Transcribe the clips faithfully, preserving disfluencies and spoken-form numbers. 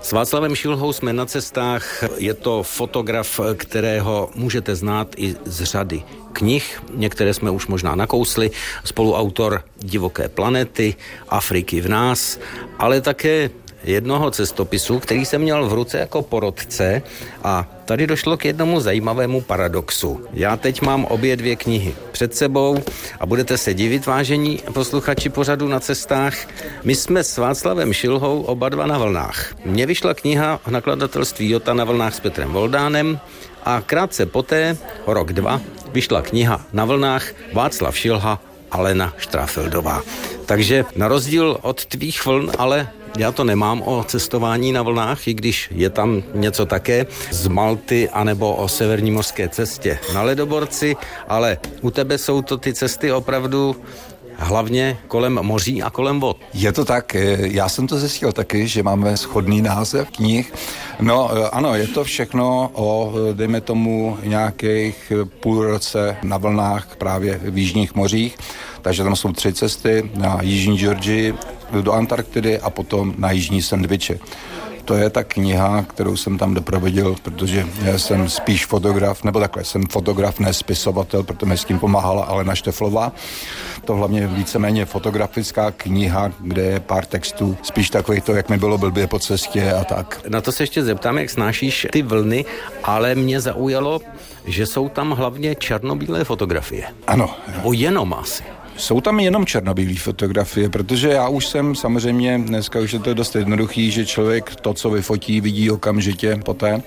S Václavem Šilhou jsme na cestách. Je to fotograf, kterého můžete znát i z řady knih. Některé jsme už možná nakousli. Spoluautor Divoké planety, Afriky v nás, ale také jednoho cestopisu, který jsem měl v ruce jako porodce, a tady došlo k jednomu zajímavému paradoxu. Já teď mám obě dvě knihy před sebou a budete se divit, vážení posluchači pořadu Na cestách. My jsme s Václavem Šilhou oba dva na vlnách. Mně vyšla kniha v nakladatelství Jota Na vlnách s Petrem Voldánem a krátce poté, rok dva, vyšla kniha Na vlnách Václav Šilha, Alena Štrafeldová. Takže na rozdíl od tvých vln, ale já to nemám o cestování na vlnách, i když je tam něco také z Malty anebo o severní mořské cestě na ledoborci, ale u tebe jsou to ty cesty opravdu hlavně kolem moří a kolem vod. Je to tak, já jsem to zjistil taky, že máme shodný název knih. No ano, je to všechno o, dejme tomu, nějakých půl roce na vlnách právě v jižních mořích. Takže tam jsou tři cesty na jižní Georgii, do Antarktidy a potom na jižní Sandviče. To je ta kniha, kterou jsem tam doprovodil, protože já jsem spíš fotograf, nebo takhle, jsem fotograf, ne spisovatel, protože mi s tím pomáhala Alena Šteflová. To hlavně víceméně fotografická kniha, kde je pár textů, spíš takových to, jak mi bylo blbě po cestě a tak. Na to se ještě zeptám, jak snášíš ty vlny, ale mě zaujalo, že jsou tam hlavně černobílé fotografie. Ano. Nebo jenom asi. Jsou tam jenom černobílé fotografie, protože já už jsem samozřejmě, dneska už je to dost jednoduchý, že člověk to, co vyfotí, vidí okamžitě poté.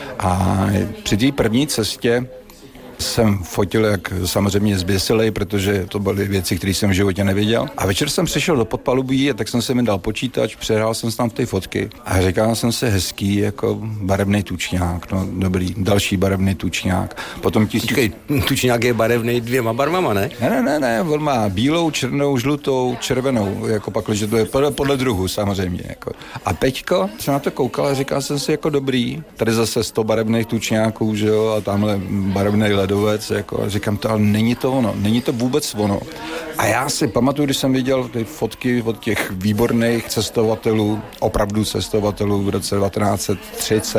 A při té první cestě jsem fotil jak samozřejmě zběsilej, protože to byly věci, které jsem v životě neviděl. A večer jsem přišel do podpalubí a tak jsem si mi dal počítač, přehrál jsem tam ty fotky a říkal jsem si hezký, jako barevný tučňák, no dobrý, další barevný tučňák. Potom ti... Počkej, tučňák je barevný dvěma barvama, ne? Ne, ne, ne, ne, on má bílou, černou, žlutou, červenou, jako pak, že to je podle, podle druhu samozřejmě. Jako. A Peťko jsem na to koukal a říkal jsem si jako dobrý, tady zase sto barevných tučňáků, že jo, a tamhle barevný ledovec, jako, a říkám to, ale není to ono, není to vůbec ono. A já si pamatuju, když jsem viděl ty fotky od těch výborných cestovatelů, opravdu cestovatelů v roce devatenáct set třicet,